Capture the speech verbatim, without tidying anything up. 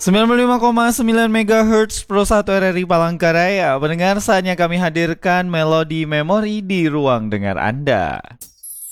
sembilan puluh lima koma sembilan megahertz Pro satu R R I Palangkaraya. Pendengar, saatnya kami hadirkan melodi memori di ruang dengar Anda.